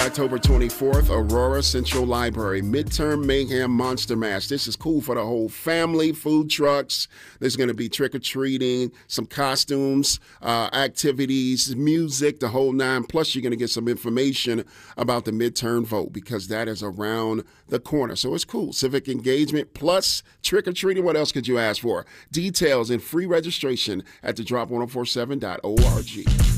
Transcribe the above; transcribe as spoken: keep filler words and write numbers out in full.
October twenty-fourth, Aurora Central Library, Midterm Mayhem Monster Mash. This is cool for the whole family, food trucks. There's going to be trick-or-treating, some costumes, uh, activities, music, the whole nine. Plus, you're going to get some information about the midterm vote because that is around the corner. So it's cool. Civic engagement plus trick-or-treating. What else could you ask for? Details and free registration at the drop ten forty-seven dot org.